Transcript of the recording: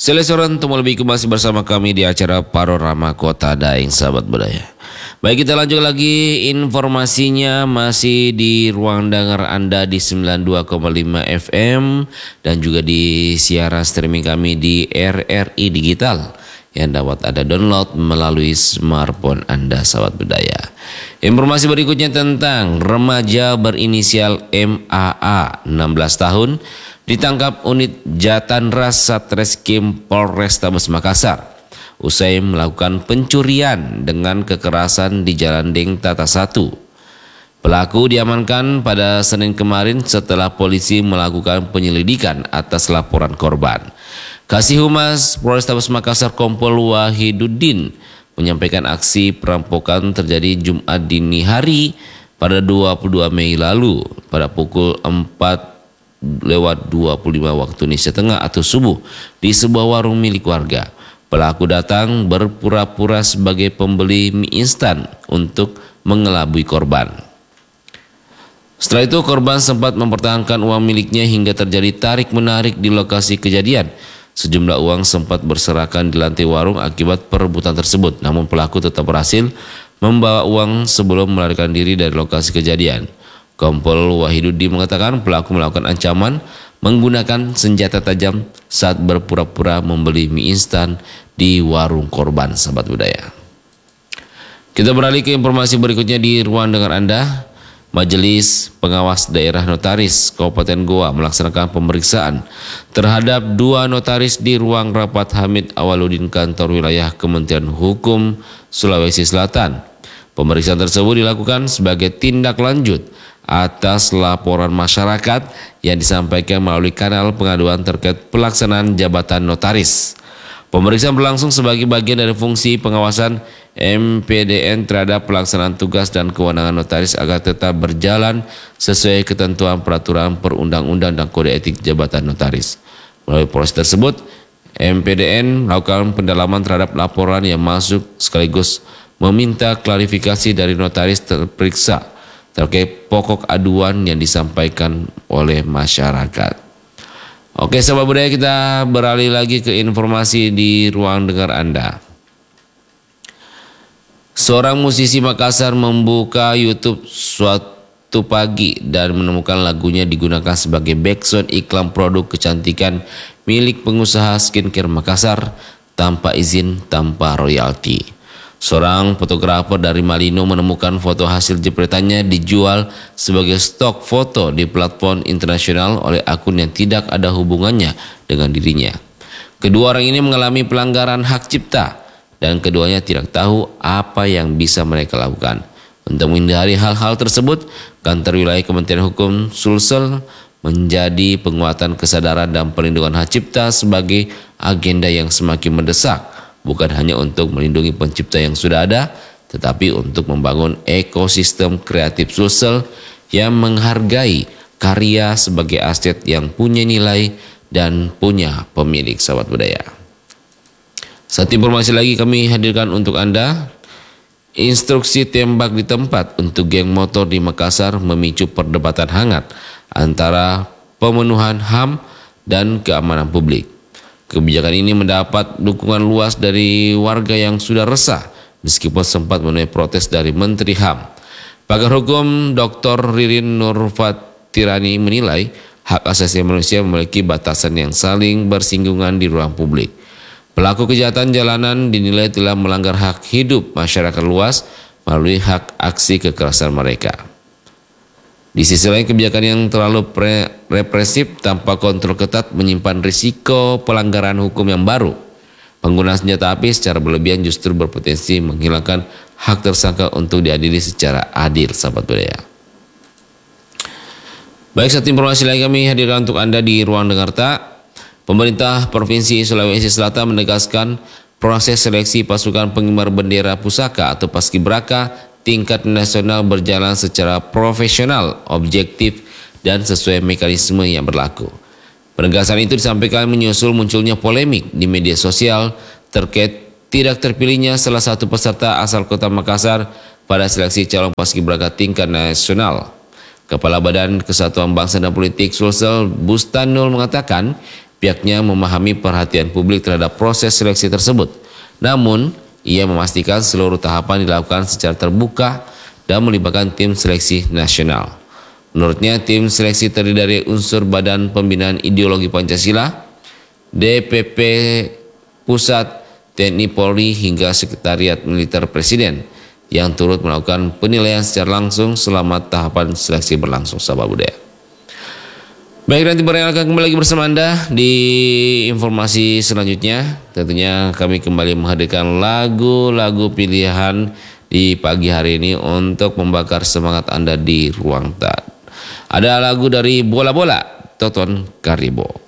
Selesoran Tumolbiku masih bersama kami di acara Panorama Kota Daeng, sahabat budaya. Baik, kita lanjut lagi informasinya masih di ruang dengar Anda di 92,5 FM dan juga di siaran streaming kami di RRI Digital yang dapat Anda download melalui smartphone Anda, sahabat budaya. Informasi berikutnya tentang remaja berinisial MAA 16 tahun ditangkap unit Jatanras Satreskrim Polrestabes Makassar usai melakukan pencurian dengan kekerasan di Jalan Deng Tata 1. Pelaku diamankan pada Senin kemarin setelah polisi melakukan penyelidikan atas laporan korban. Kasih Humas Polrestabes Makassar Kompol Wahiduddin menyampaikan aksi perampokan terjadi Jumat dini hari pada 22 Mei lalu pada pukul 4:25 waktu Indonesia Tengah atau subuh di sebuah warung milik warga. Pelaku datang berpura-pura sebagai pembeli mie instan untuk mengelabui korban. Setelah itu korban sempat mempertahankan uang miliknya hingga terjadi tarik-menarik di lokasi kejadian. Sejumlah uang sempat berserakan di lantai warung akibat perebutan tersebut, namun pelaku tetap berhasil membawa uang sebelum melarikan diri dari lokasi kejadian. Kompol Wahiduddin mengatakan pelaku melakukan ancaman menggunakan senjata tajam saat berpura-pura membeli mie instan di warung korban, sahabat budaya. Kita beralih ke informasi berikutnya di ruang dengar Anda. Majelis Pengawas Daerah Notaris Kabupaten Goa melaksanakan pemeriksaan terhadap 2 notaris di ruang rapat Hamid Awaludin kantor wilayah Kementerian Hukum Sulawesi Selatan. Pemeriksaan tersebut dilakukan sebagai tindak lanjut atas laporan masyarakat yang disampaikan melalui kanal pengaduan terkait pelaksanaan jabatan notaris. Pemeriksaan berlangsung sebagai bagian dari fungsi pengawasan MPDN terhadap pelaksanaan tugas dan kewenangan notaris agar tetap berjalan sesuai ketentuan peraturan perundang-undang dan kode etik jabatan notaris. Melalui proses tersebut, MPDN melakukan pendalaman terhadap laporan yang masuk sekaligus meminta klarifikasi dari notaris terperiksa terkait pokok aduan yang disampaikan oleh masyarakat. Oke, sahabat budaya, kita beralih lagi ke informasi di ruang dengar Anda. Seorang musisi Makassar membuka YouTube suatu pagi dan menemukan lagunya digunakan sebagai backsound iklan produk kecantikan milik pengusaha skincare Makassar tanpa izin, tanpa royalti. Seorang fotografer dari Malino menemukan foto hasil jepretannya dijual sebagai stok foto di platform internasional oleh akun yang tidak ada hubungannya dengan dirinya. Kedua orang ini mengalami pelanggaran hak cipta dan keduanya tidak tahu apa yang bisa mereka lakukan. Untuk menghindari hal-hal tersebut, kantor wilayah Kementerian Hukum Sulsel menjadi penguatan kesadaran dan perlindungan hak cipta sebagai agenda yang semakin mendesak. Bukan hanya untuk melindungi pencipta yang sudah ada, tetapi untuk membangun ekosistem kreatif Sulsel yang menghargai karya sebagai aset yang punya nilai dan punya pemilik, sahabat budaya. Satu informasi lagi kami hadirkan untuk Anda. Instruksi tembak di tempat untuk geng motor di Makassar memicu perdebatan hangat antara pemenuhan HAM dan keamanan publik. Kebijakan ini mendapat dukungan luas dari warga yang sudah resah meskipun sempat menuai protes dari Menteri HAM. Pakar hukum Dr. Ririn Nurfatirani menilai hak asasi manusia memiliki batasan yang saling bersinggungan di ruang publik. Pelaku kejahatan jalanan dinilai telah melanggar hak hidup masyarakat luas melalui hak aksi kekerasan mereka. Di sisi lain, kebijakan yang terlalu represif tanpa kontrol ketat menyimpan risiko pelanggaran hukum yang baru. Penggunaan senjata api secara berlebihan justru berpotensi menghilangkan hak tersangka untuk diadili secara adil, sahabat budaya. Baik, satu informasi lagi kami hadirkan untuk Anda di ruang dengar tak. Pemerintah Provinsi Sulawesi Selatan menegaskan proses seleksi pasukan pengibar bendera pusaka atau paskibraka tingkat nasional berjalan secara profesional, objektif, dan sesuai mekanisme yang berlaku. Penegasan itu disampaikan menyusul munculnya polemik di media sosial terkait tidak terpilihnya salah satu peserta asal kota Makassar pada seleksi calon paskibraka tingkat nasional. Kepala Badan Kesatuan Bangsa dan Politik Sulsel Bustanul mengatakan Pihaknya memahami perhatian publik terhadap proses seleksi tersebut. Namun, ia memastikan seluruh tahapan dilakukan secara terbuka dan melibatkan tim seleksi nasional. Menurutnya, tim seleksi terdiri dari unsur Badan Pembinaan Ideologi Pancasila, DPP Pusat, TNI Polri hingga Sekretariat Militer Presiden yang turut melakukan penilaian secara langsung selama tahapan seleksi berlangsung. Sahabat budaya. Baik, nanti barangkali akan kembali lagi bersama Anda di informasi selanjutnya. Tentunya kami kembali menghadirkan lagu-lagu pilihan di pagi hari ini untuk membakar semangat Anda di ruang taat. Ada lagu dari Bola Bola, Toton Karibo.